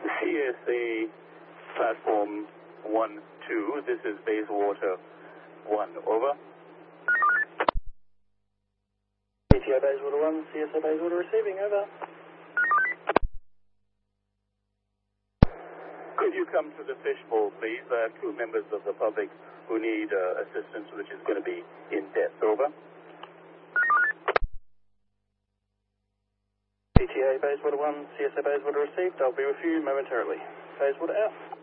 CSA Platform 1-2, this is Bayswater 1, over. PTO Bayswater 1, CSA Bayswater receiving, over. Could you come to the fishbowl, please? There are 2 members of the public who need assistance, which is going to be in depth, over. PTA Bayswater 1, CSA Bayswater received. I'll be with you momentarily. Bayswater out.